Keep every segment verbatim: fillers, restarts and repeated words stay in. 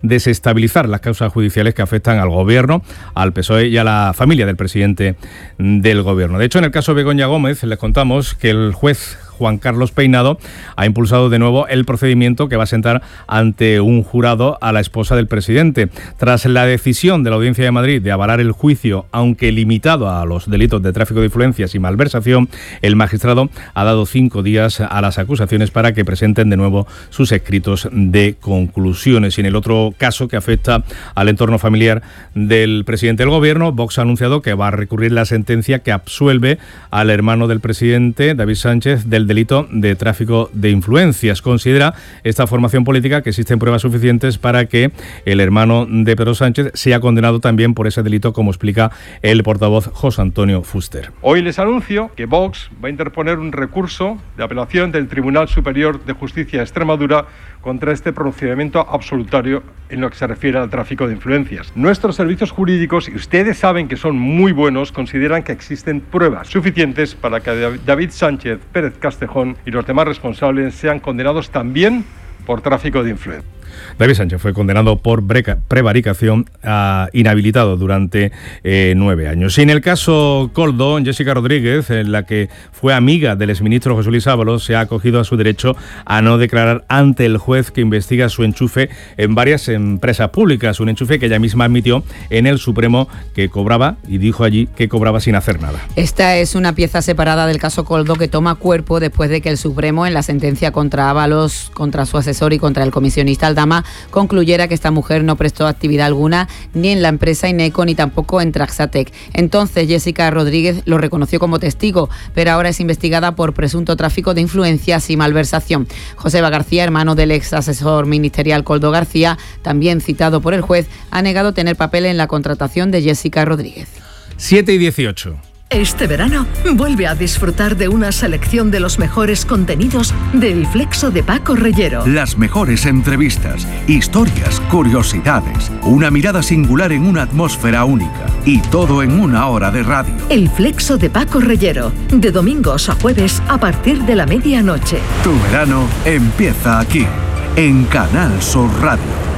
desestabilizar las causas judiciales que afectan al Gobierno, al P S O E y a la familia del presidente del Gobierno. De hecho, en el caso Begoña Gómez, les contamos que el juez Juan Carlos Peinado ha impulsado de nuevo el procedimiento que va a sentar ante un jurado a la esposa del presidente. Tras la decisión de la Audiencia de Madrid de avalar el juicio, aunque limitado a los delitos de tráfico de influencias y malversación, el magistrado ha dado cinco días a las acusaciones para que presenten de nuevo sus escritos de conclusiones. Y en el otro caso que afecta al entorno familiar del presidente del Gobierno, Vox ha anunciado que va a recurrir la sentencia que absuelve al hermano del presidente, David Sánchez, del delito de tráfico de influencias. Considera esta formación política que existen pruebas suficientes para que el hermano de Pedro Sánchez sea condenado también por ese delito, como explica el portavoz José Antonio Fuster. Hoy les anuncio que Vox va a interponer un recurso de apelación del Tribunal Superior de Justicia de Extremadura contra este procedimiento absolutorio en lo que se refiere al tráfico de influencias. Nuestros servicios jurídicos, y ustedes saben que son muy buenos, consideran que existen pruebas suficientes para que David Sánchez Pérez Castejón y los demás responsables sean condenados también por tráfico de influencias. David Sánchez fue condenado por breca, prevaricación, uh, inhabilitado durante eh, nueve años. Y en el caso Koldo, Jessica Rodríguez, en la que fue amiga del exministro José Luis Ábalos, se ha acogido a su derecho a no declarar ante el juez que investiga su enchufe en varias empresas públicas. Un enchufe que ella misma admitió en el Supremo que cobraba, y dijo allí que cobraba sin hacer nada. Esta es una pieza separada del caso Koldo que toma cuerpo después de que el Supremo, en la sentencia contra Ábalos, contra su asesor y contra el comisionista Aldama, concluyera que esta mujer no prestó actividad alguna ni en la empresa Ineco ni tampoco en Traxatec. Entonces Jessica Rodríguez lo reconoció como testigo, pero ahora es investigada por presunto tráfico de influencias y malversación. Joseba García, hermano del ex asesor ministerial Koldo García, también citado por el juez, ha negado tener papel en la contratación de Jessica Rodríguez. siete y dieciocho. Este verano vuelve a disfrutar de una selección de los mejores contenidos del Flexo de Paco Reyero. Las mejores entrevistas, historias, curiosidades, una mirada singular en una atmósfera única y todo en una hora de radio. El Flexo de Paco Reyero, de domingos a jueves a partir de la medianoche. Tu verano empieza aquí, en Canal Sur Radio.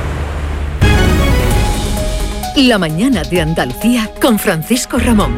La mañana de Andalucía con Francisco Ramón.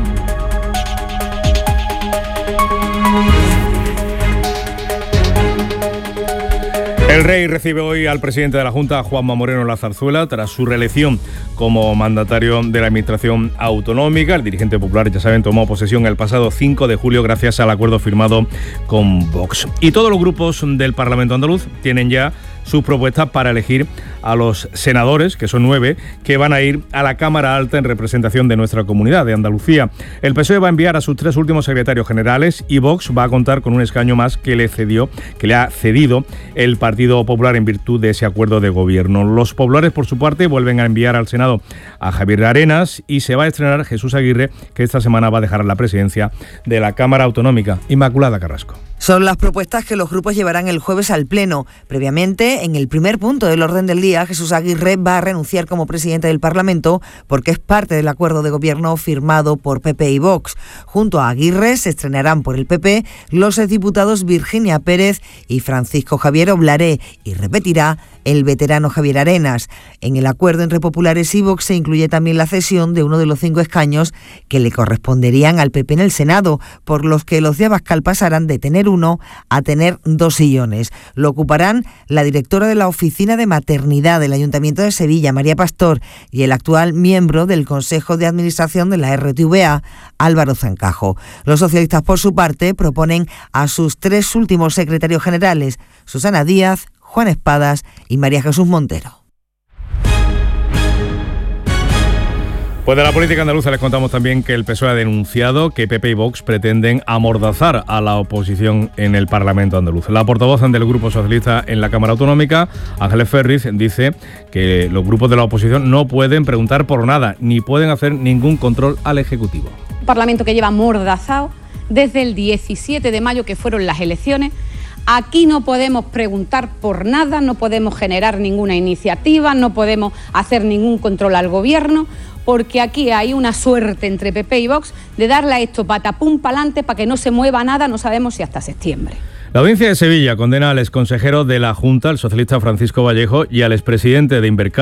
El Rey recibe hoy al presidente de la Junta, Juanma Moreno La Zarzuela, tras su reelección como mandatario de la Administración Autonómica. El dirigente popular, ya saben, tomó posesión el pasado cinco de julio gracias al acuerdo firmado con Vox. Y todos los grupos del Parlamento andaluz tienen ya sus propuestas para elegir a los senadores, que son nueve, que van a ir a la Cámara Alta en representación de nuestra comunidad, de Andalucía. El P S O E va a enviar a sus tres últimos secretarios generales y Vox va a contar con un escaño más que le cedió, que le ha cedido el Partido Popular en virtud de ese acuerdo de gobierno. Los populares, por su parte, vuelven a enviar al Senado a Javier Arenas y se va a estrenar Jesús Aguirre, que esta semana va a dejar la presidencia de la Cámara Autonómica. Inmaculada Carrasco. Son las propuestas que los grupos llevarán el jueves al Pleno. Previamente, en el primer punto del orden del día, Jesús Aguirre va a renunciar como presidente del Parlamento porque es parte del acuerdo de gobierno firmado por P P y Vox. Junto a Aguirre se estrenarán por el P P los exdiputados Virginia Pérez y Francisco Javier Oblaré y repetirá el veterano Javier Arenas. En el acuerdo entre populares y Vox se incluye también la cesión de uno de los cinco escaños que le corresponderían al P P en el Senado, por los que los de Abascal pasarán de tener uno a tener dos sillones. Lo ocuparán la directora de la Oficina de Maternidad del Ayuntamiento de Sevilla, María Pastor, y el actual miembro del Consejo de Administración de la R T V A, Álvaro Zancajo. Los socialistas, por su parte, proponen a sus tres últimos secretarios generales, Susana Díaz, Juan Espadas y María Jesús Montero. Pues de la política andaluza les contamos también que el P S O E ha denunciado que P P y Vox pretenden amordazar a la oposición en el Parlamento andaluz. La portavoz del Grupo Socialista en la Cámara Autonómica, Ángeles Ferriz, dice que los grupos de la oposición no pueden preguntar por nada, ni pueden hacer ningún control al Ejecutivo. Un Parlamento que lleva amordazado desde el diecisiete de mayo, que fueron las elecciones. Aquí no podemos preguntar por nada, no podemos generar ninguna iniciativa, no podemos hacer ningún control al Gobierno, porque aquí hay una suerte entre P P y Vox de darle a esto patapum pa'lante para que no se mueva nada, no sabemos si hasta septiembre. La Audiencia de Sevilla condena al exconsejero de la Junta, el socialista Francisco Vallejo, y al expresidente de Invercar,